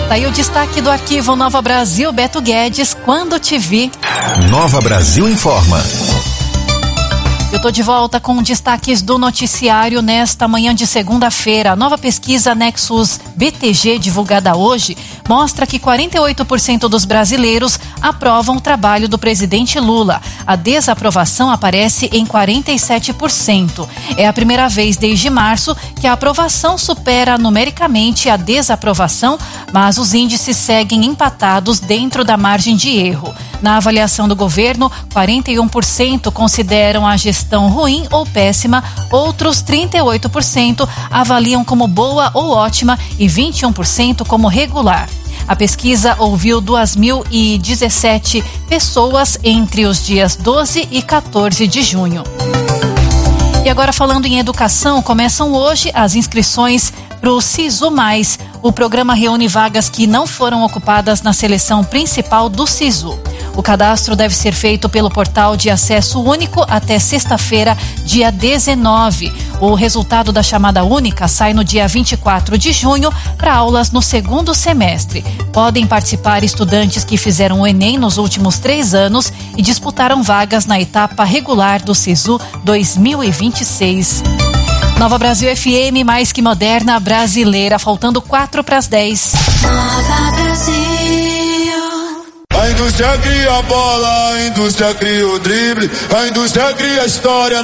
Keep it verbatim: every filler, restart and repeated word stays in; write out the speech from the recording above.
Daí o destaque do arquivo Nova Brasil, Beto Guedes, quando te vi. Nova Brasil informa. Eu tô de volta com destaques do noticiário nesta manhã de segunda-feira. A nova pesquisa Nexus B T G, divulgada hoje, mostra que quarenta e oito por cento dos brasileiros aprovam o trabalho do presidente Lula. A desaprovação aparece em quarenta e sete por cento. É a primeira vez desde março que a aprovação supera numericamente a desaprovação, mas os índices seguem empatados dentro da margem de erro. Na avaliação do governo, quarenta e um por cento consideram a gestão ruim ou péssima, outros trinta e oito por cento avaliam como boa ou ótima e vinte e um por cento como regular. A pesquisa ouviu duas mil e dezessete pessoas entre os dias doze e quatorze de junho. E agora, falando em educação, começam hoje as inscrições para o SISU Mais. O programa reúne vagas que não foram ocupadas na seleção principal do SISU. O cadastro deve ser feito pelo portal de acesso único até sexta-feira, dia dezenove. O resultado da chamada única sai no dia vinte e quatro de junho para aulas no segundo semestre. Podem participar estudantes que fizeram o Enem nos últimos três anos e disputaram vagas na etapa regular do SISU dois mil e vinte e seis. Nova Brasil F M, mais que moderna, brasileira, faltando quatro para as dez. Nova Brasil. A indústria cria a bola, a indústria cria o drible, a indústria cria a história.